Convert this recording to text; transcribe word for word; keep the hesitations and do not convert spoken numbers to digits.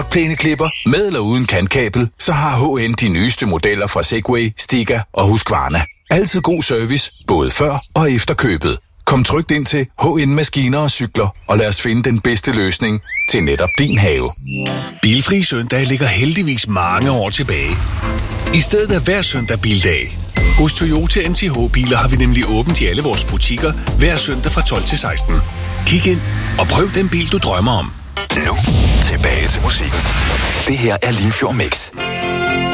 Plæneklipper med eller uden kantkabel, så har H N de nyeste modeller fra Segway, Stiga og Husqvarna. Altid god service, både før og efter købet. Kom trygt ind til H N Maskiner og Cykler, og lad os finde den bedste løsning til netop din have. Bilfri søndag ligger heldigvis mange år tilbage. I stedet er hver søndag bildag. Hos Toyota M T H-biler har vi nemlig åbent i alle vores butikker hver søndag fra tolv til seksten. Kig ind og prøv den bil, du drømmer om. Nu tilbage til musikken. Det her er Limfjord Mix.